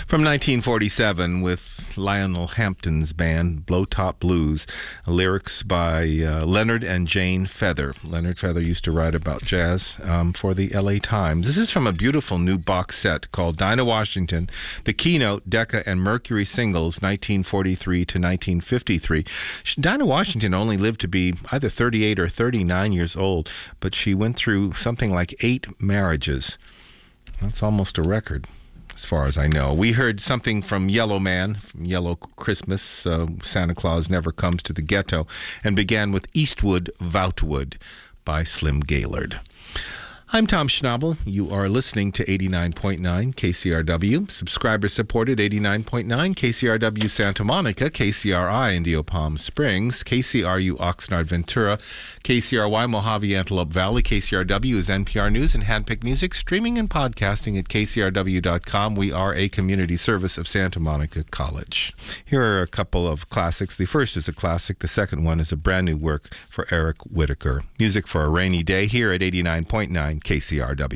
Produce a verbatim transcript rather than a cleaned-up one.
From nineteen forty-seven with Lionel Hampton's band Blowtop Blues, lyrics by uh, Leonard and Jane Feather. Leonard Feather used to write about jazz um, for the L A Times. This is from a beautiful new box set called Dinah Washington, the Keynote, Decca, and Mercury Singles, nineteen forty-three to nineteen fifty-three. Dinah Washington only lived to be either thirty-eight or thirty-nine years old, but she went through something like eight marriages. That's almost a record, as far as I know. We heard something from Yellow Man, from Yellow Christmas, uh, Santa Claus Never Comes to the Ghetto, and began with Eastwood Voutwood by Slim Gaillard. I'm Tom Schnabel. You are listening to eighty-nine point nine K C R W, subscriber-supported eighty-nine point nine K C R W Santa Monica, K C R I Indio Palm Springs, K C R U Oxnard Ventura, K C R Y Mojave Antelope Valley. K C R W is N P R News and handpicked music, streaming and podcasting at K C R W dot com. We are a community service of Santa Monica College. Here are a couple of classics. The first is a classic. The second one is a brand new work for Eric Whitacre. Music for a rainy day here at eighty-nine point nine K C R W.